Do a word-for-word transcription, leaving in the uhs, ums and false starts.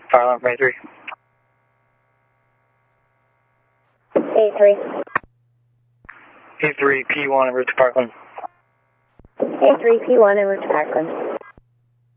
Fire alarm from A three. A three. A three, P one, en route to Parkland. A three, P one, en route to Parkland.